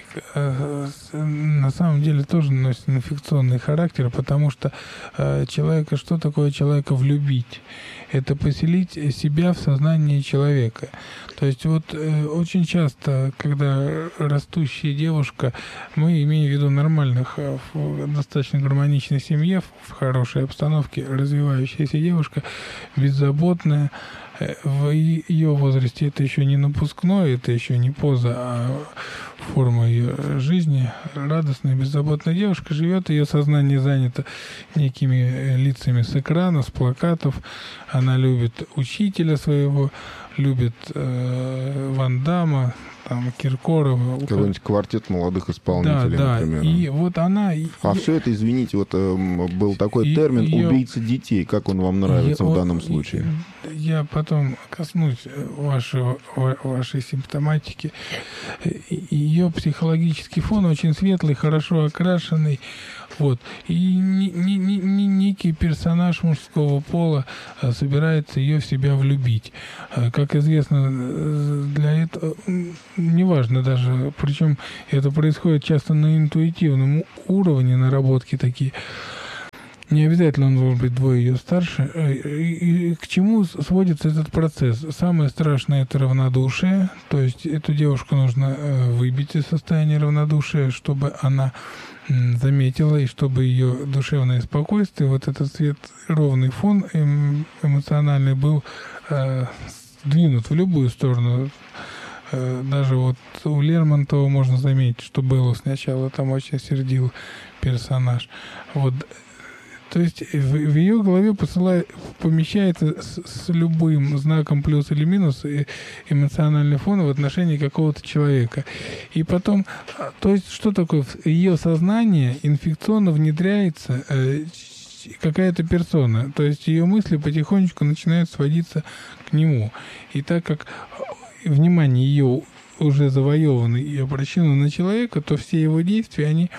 на самом деле тоже носят инфекционный характер, потому что что такое человека влюбить? Это поселить себя в сознание человека. То есть очень часто, когда растущая девушка, мы имеем в виду нормальных, в достаточно гармоничной семье, в хорошей обстановке развивающаяся девушка, беззаботная, в ее возрасте это еще не напускное, это еще не поза, а форма ее жизни. Радостная, беззаботная девушка живет, ее сознание занято некими лицами с экрана, с плакатов. Она любит учителя своего, любит Ван Дамма, там, Киркорова. Какой-нибудь квартет молодых исполнителей, например. И вот она... А все это, извините, вот был такой термин «убийца детей». Как он вам нравится в данном случае? Я потом коснусь вашей симптоматики. Ее психологический фон очень светлый, хорошо окрашенный. Вот. И некий персонаж мужского пола собирается ее в себя влюбить. Как известно, для этого неважно даже, причем это происходит часто на интуитивном уровне наработки такие. Не обязательно он должен быть двое ее старше. И к чему сводится этот процесс? Самое страшное — это равнодушие. То есть эту девушку нужно выбить из состояния равнодушия, чтобы она заметила, и чтобы ее душевное спокойствие, вот этот ровный фон эмоциональный был сдвинут в любую сторону. Даже вот у Лермонтова можно заметить, что было сначала там очень сердил персонаж. Вот. То есть в ее голове помещается с любым знаком плюс или минус эмоциональный фон в отношении какого-то человека. И потом, то есть что такое? В ее сознание инфекционно внедряется какая-то персона. То есть ее мысли потихонечку начинают сводиться к нему. И так как внимание ее уже завоевано и обращено на человека, то все его действия, они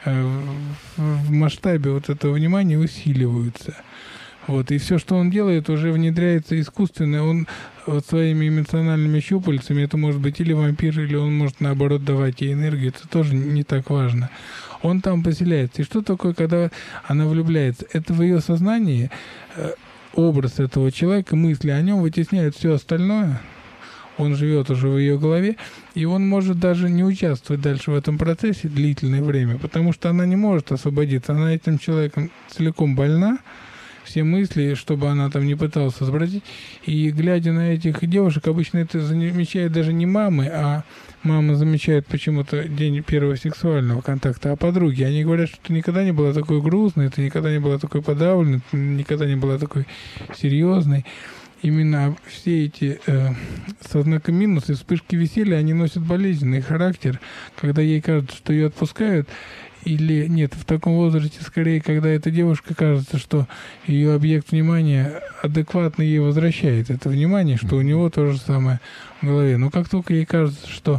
в масштабе вот этого внимания усиливаются. Вот. И все, что он делает, уже внедряется искусственно. Он вот своими эмоциональными щупальцами, это может быть или вампир, или он может, наоборот, давать ей энергию. Это тоже не так важно. Он там поселяется. И что такое, когда она влюбляется? Это в ее сознании образ этого человека, мысли о нем вытесняют все остальное. Он живет уже в ее голове, и он может даже не участвовать дальше в этом процессе длительное время, потому что она не может освободиться. Она этим человеком целиком больна, все мысли, чтобы она там не пыталась возвратить. И глядя на этих девушек, обычно это замечают даже не мамы, а мамы замечают почему-то день первого сексуального контакта, а подруги. Они говорят, что ты никогда не была такой грустной, ты никогда не была такой подавленной, ты никогда не была такой серьезной. Именно все эти со знаком минус и вспышки веселья, они носят болезненный характер, когда ей кажется, что ее отпускают, или нет, в таком возрасте скорее, когда эта девушка кажется, что ее объект внимания адекватно ей возвращает это внимание, что у него то же самое в голове. Но как только ей кажется, что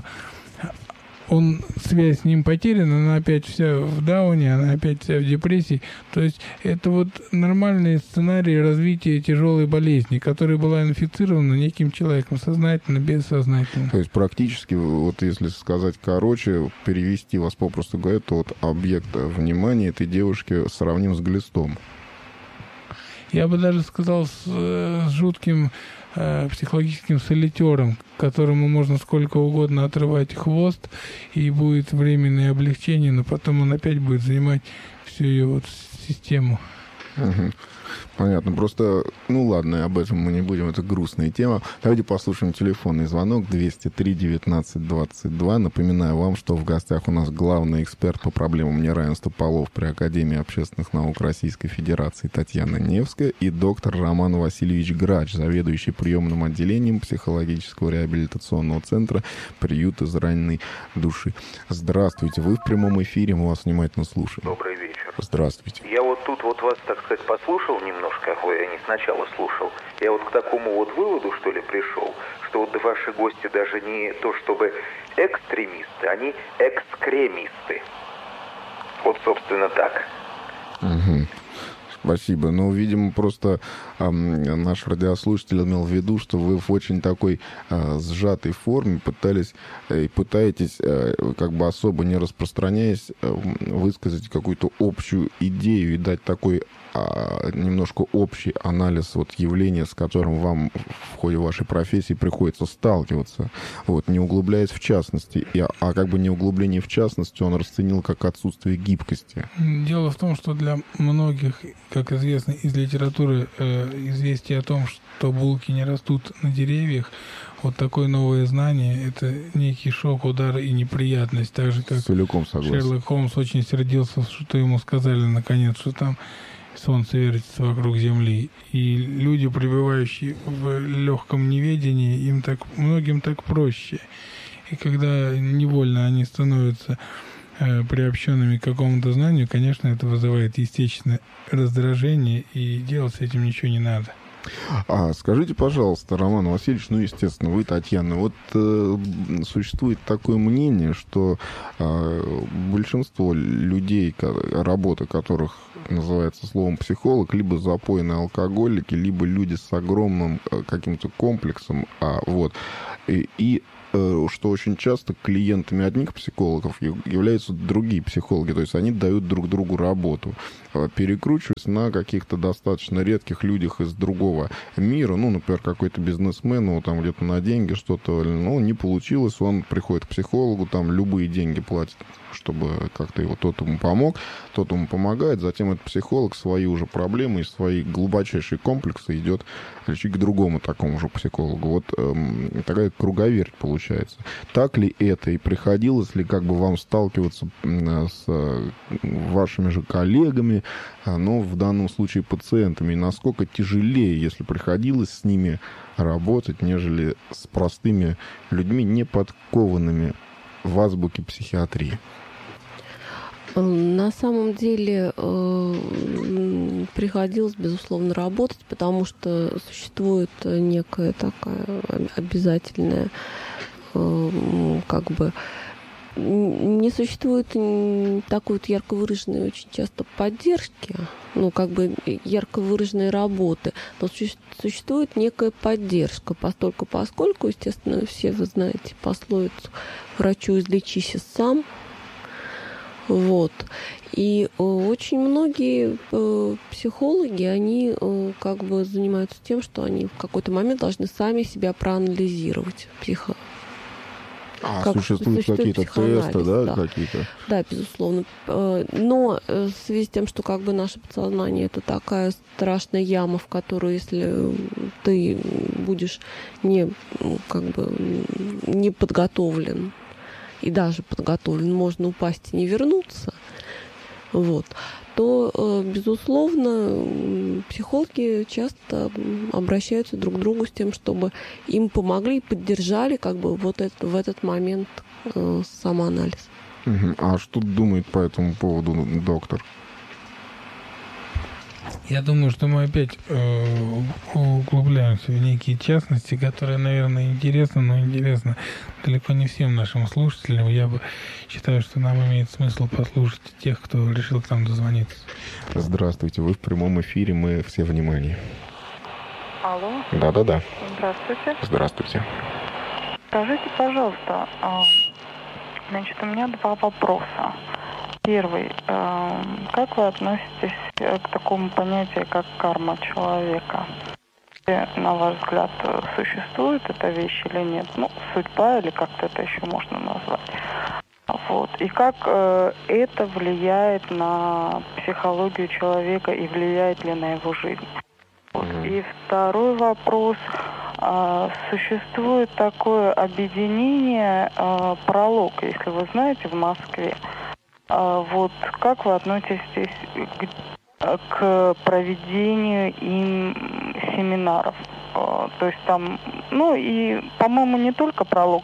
связь с ним потеряна, она опять вся в дауне, она опять вся в депрессии. То есть это вот нормальный сценарий развития тяжелой болезни, которая была инфицирована неким человеком, сознательно, бессознательно. То есть практически, вот если сказать короче, перевести вас попросту говоря, то вот объект внимания этой девушки сравним с глистом. Я бы даже сказал с жутким психологическим солитером, которому можно сколько угодно отрывать хвост, и будет временное облегчение, но потом он опять будет занимать всю ее вот систему. Угу. Понятно. Просто, ну ладно, об этом мы не будем, это грустная тема. Давайте послушаем телефонный звонок 203-19-22. Напоминаю вам, что в гостях у нас главный эксперт по проблемам неравенства полов при Академии общественных наук Российской Федерации Татьяна Невская и доктор Роман Васильевич Грач, заведующий приемным отделением психологического реабилитационного центра «Приют израненной души». Здравствуйте, вы в прямом эфире, мы вас внимательно слушаем. Добрый вечер. Здравствуйте. Я вот тут вот вас, так сказать, послушал немножко, я не сначала слушал. Я вот к такому вот выводу, что ли, пришел, что вот ваши гости даже не то чтобы экстремисты, они экскремисты. Вот, собственно, так. Угу. Спасибо. Ну, видимо, просто наш радиослушатель имел в виду, что вы в очень такой сжатой форме пытаетесь, как бы особо не распространяясь, высказать какую-то общую идею и дать такой немножко общий анализ вот явления, с которым вам в ходе вашей профессии приходится сталкиваться, вот, не углубляясь в частности, а как бы не углубление в частности он расценил как отсутствие гибкости. Дело в том, что для многих, как известно из литературы, известие о том, что булки не растут на деревьях, вот такое новое знание — это некий шок, удар и неприятность. Так же, как Шерлок Холмс очень сердился, что ему сказали наконец, что там Солнце вертится вокруг Земли. И люди, пребывающие в легком неведении, многим так проще. И когда невольно они становятся приобщенными к какому-то знанию, конечно, это вызывает естественное раздражение, и делать с этим ничего не надо. Скажите, пожалуйста, Роман Васильевич, естественно, вы, Татьяна, вот существует такое мнение, что большинство людей, работа которых называется словом психолог, либо запойные алкоголики, либо люди с огромным каким-то комплексом, и что очень часто клиентами одних психологов являются другие психологи, то есть они дают друг другу работу, перекручиваясь на каких-то достаточно редких людях из другого мира, например, какой-то бизнесмен, там где-то на деньги что-то, не получилось, он приходит к психологу, там любые деньги платит, чтобы как-то тот ему помог, тот ему помогает, затем этот психолог свои уже проблемы и свои глубочайшие комплексы идет лечить к другому такому же психологу. Вот такая круговерть получается. Так ли это и приходилось ли вам сталкиваться с вашими же коллегами, но в данном случае пациентами, и насколько тяжелее, если приходилось с ними работать, нежели с простыми людьми, не подкованными в азбуке психиатрии? На самом деле приходилось, безусловно, работать, потому что существует некая такая обязательная, не существует такой ярко выраженной очень часто поддержки, ярко выраженной работы, но существует некая поддержка, поскольку, естественно, все вы знаете пословицу «врачу излечись сам». И очень многие психологи, они занимаются тем, что они в какой-то момент должны сами себя проанализировать. Существуют какие-то тесты, да, какие-то? Да, безусловно. Но в связи с тем, что наше подсознание — это такая страшная яма, в которую, если ты будешь не подготовлен, и даже подготовлен, можно упасть и не вернуться, то, безусловно, психологи часто обращаются друг к другу с тем, чтобы им помогли и поддержали в этот момент самоанализ. А что думает по этому поводу доктор? Я думаю, что мы опять углубляемся в некие частности, которые, наверное, интересны, но интересны далеко не всем нашим слушателям. Я считаю, что нам имеет смысл послушать тех, кто решил к нам дозвониться. Здравствуйте, вы в прямом эфире, мы все внимание. Алло. Да-да-да. Здравствуйте. Здравствуйте. Скажите, пожалуйста, у меня два вопроса. Первый. Как вы относитесь к такому понятию, как карма человека? На ваш взгляд, существует эта вещь или нет? Судьба или как-то это еще можно назвать. И как это влияет на психологию человека и влияет ли на его жизнь? И второй вопрос. Существует такое объединение «Пролог», если вы знаете, в Москве. Как вы относитесь к проведению им семинаров? То есть там, и, по-моему, не только «Пролог»,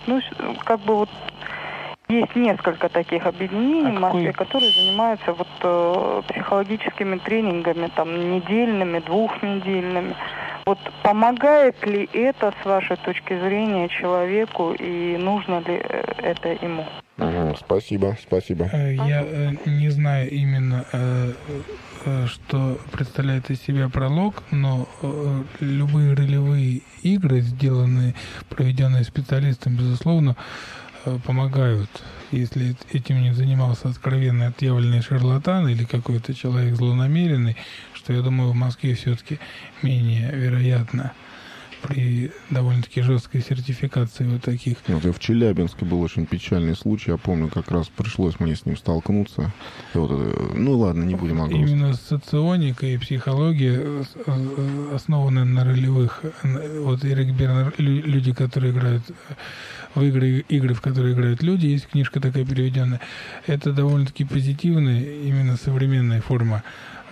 есть несколько таких объединений в Москве, которые занимаются психологическими тренингами, недельными, двухнедельными. Помогает ли это, с вашей точки зрения, человеку, и нужно ли это ему? Спасибо. Я не знаю именно, что представляет из себя «Пролог», но любые ролевые игры, проведенные специалистом, безусловно, помогают. Если этим не занимался откровенно отъявленный шарлатан или какой-то человек злонамеренный, что, я думаю, в Москве все-таки менее вероятно при довольно-таки жесткой сертификации вот таких. Вот в Челябинске был очень печальный случай. Я помню, как раз пришлось мне с ним столкнуться. И вот, ну ладно, не будем о грустном. Именно соционика и психология основаны на ролевых. Вот Эрик Бернер, люди, которые играют в игры, в которые играют люди, есть книжка такая переведенная. Это довольно-таки позитивная, именно современная форма.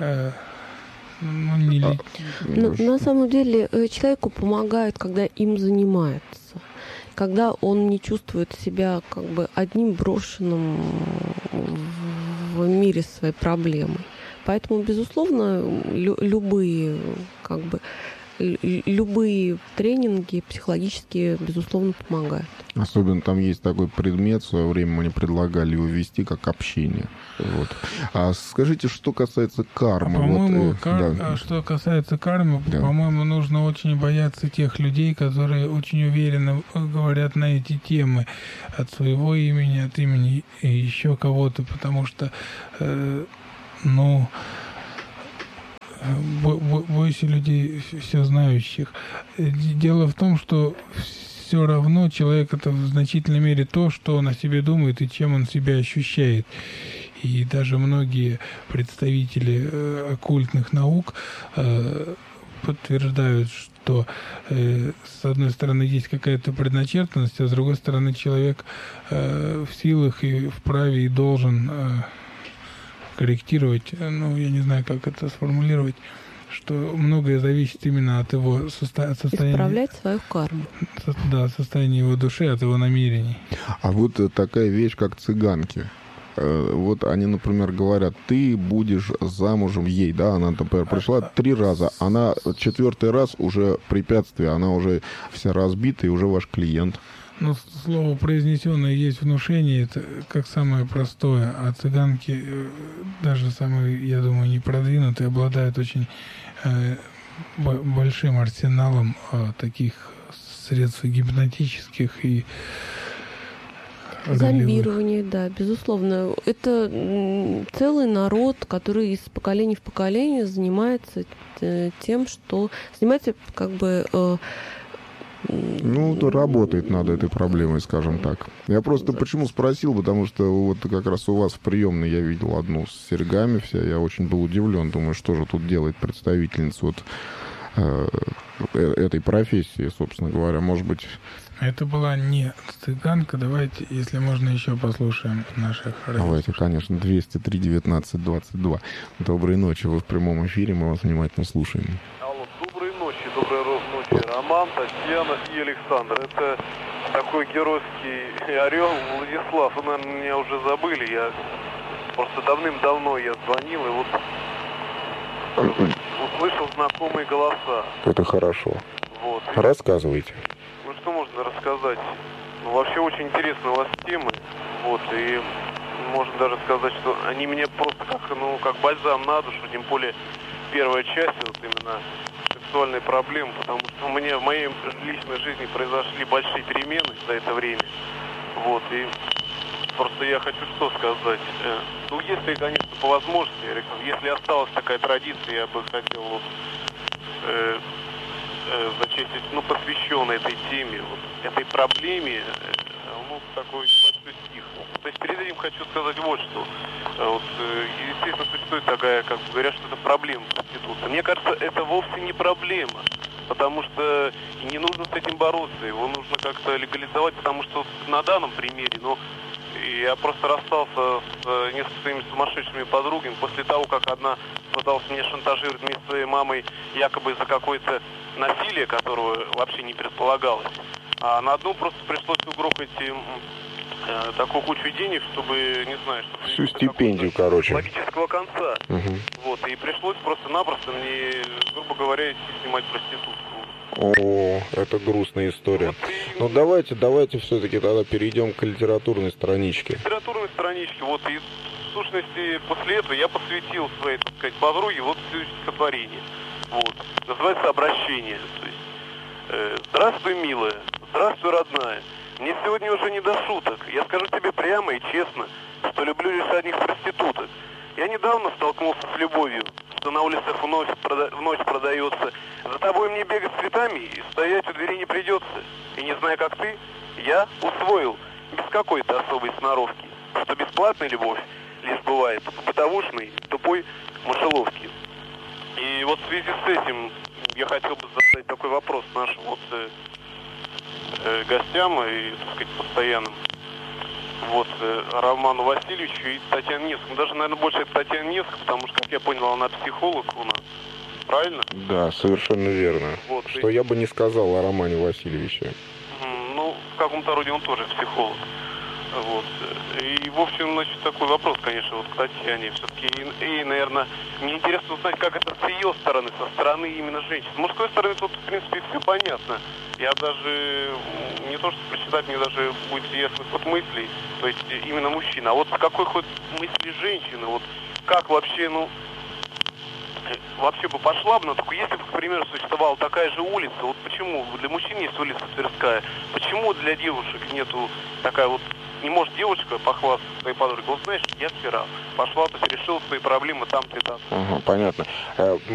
На самом деле человеку помогает, когда им занимаются, когда он не чувствует себя как бы одним брошенным в мире своей проблемы. Поэтому, безусловно, любые тренинги психологические, безусловно, помогают. Особенно там есть такой предмет, в свое время мне предлагали его ввести, как общение. Вот. А скажите, что касается кармы? По-моему, да. Что касается кармы, да. По-моему, нужно очень бояться тех людей, которые очень уверенно говорят на эти темы от своего имени, от имени еще кого-то, потому что, бойся людей все знающих. Дело в том, что все равно человек — это в значительной мере то, что он о себе думает и чем он себя ощущает. И даже многие представители оккультных наук подтверждают, что с одной стороны есть какая-то предначертанность, а с другой стороны человек в силах и вправе и должен корректировать, я не знаю, как это сформулировать, что многое зависит именно от его состояния. Исправлять свою карму. Да, состояние его души, от его намерений. А вот такая вещь, как цыганки. Вот они, например, говорят, ты будешь замужем ей, да, она, например, пришла 3 раза, она 4-й раз уже препятствие, она уже вся разбита и уже ваш клиент. Слово произнесенное есть внушение, это как самое простое, а цыганки, даже самые, я думаю, не продвинутые, обладают очень большим арсеналом таких средств гипнотических и зомбирование, да, безусловно. Это целый народ, который из поколения в поколение занимается тем, что занимается как бы... работает над этой проблемой, скажем так. Я просто почему спросил, потому что вот как раз у вас в приемной я видел одну с серьгами вся, я очень был удивлен, думаю, что же тут делает представительница вот этой профессии, собственно говоря, может быть... Это была не цыганка. Давайте, если можно, еще послушаем наших радиослушателей. Давайте, конечно, 203-19-22. Доброй ночи, вы в прямом эфире, мы вас внимательно слушаем. Алло, доброй ночи, Роман, Татьяна и Александр. Это такой геройский орел Владислав. Вы, наверное, меня уже забыли. Я просто давным-давно звонил, и вот услышал знакомые голоса. Это хорошо. Вот. Рассказывайте. Что можно рассказать? Вообще очень интересны у вас темы. Вот, и можно даже сказать, что они мне просто как бальзам на душу, тем более первая часть, вот именно сексуальной проблемы, потому что в моей личной жизни произошли большие перемены за это время. Вот, и просто я хочу что сказать. Если, конечно, по возможности, если осталась такая традиция, я бы хотел зачастить, посвященной этой теме, этой проблеме, такой небольшой стих. То есть перед этим хочу сказать вот что. Естественно, существует такая, говорят, что это проблема проституции. Мне кажется, это вовсе не проблема, потому что не нужно с этим бороться, его нужно как-то легализовать, потому что на данном примере, я просто расстался с несколькими сумасшедшими подругами после того, как одна пыталась меня шантажировать вместе с своей мамой якобы за какое-то насилие, которого вообще не предполагалось. А на одну просто пришлось угрохать такую кучу денег, чтобы, не знаю, чтобы... Всю стипендию, короче. Логического конца. Угу. Вот, и пришлось просто-напросто мне, грубо говоря, идти снимать проститутку. О, это грустная история. Давайте все-таки тогда перейдем к литературной страничке. Литературной страничке, и в сущности после этого я посвятил своей, так сказать, подруге стихотворение. Называется «Обращение». То есть, здравствуй, милая, здравствуй, родная. Мне сегодня уже не до шуток. Я скажу тебе прямо и честно, что люблю лишь одних проституток. Я недавно столкнулся с любовью, что на улицах в ночь продается. За тобой мне бегать с цветами и стоять у двери не придется. И не зная, как ты, я усвоил, без какой-то особой сноровки, что бесплатная любовь лишь бывает бытовушной, тупой мышеловки. И вот в связи с этим я хотел бы задать такой вопрос нашим вот гостям и, так сказать, постоянным. Вот, Роману Васильевичу и Татьяне Невскому. Даже, наверное, больше это Татьяна Невская, потому что, как я понял, она психолог у нас. Правильно? Да, совершенно верно. Вот, что я бы не сказал о Романе Васильевиче. Ну, в каком-то роде он тоже психолог. Вот. И, в общем, значит, такой вопрос, конечно, вот к Татьяне все-таки. И, наверное, мне интересно узнать, как это с ее стороны, со стороны именно женщин. С мужской стороны тут, в принципе, все понятно. Я даже, не то что прочитать, мне даже будет интересный ход мыслей, то есть именно мужчина. А вот какой ход мысли женщины, вот как вообще, вообще бы пошла бы, но только если бы, к примеру, существовала такая же улица, вот почему для мужчин есть улица Тверская, почему для девушек нету такая вот, не может девушка похвастаться своей подругой, вот знаешь, я вчера пошла, то есть решила свои проблемы там-то и там. Ага, понятно.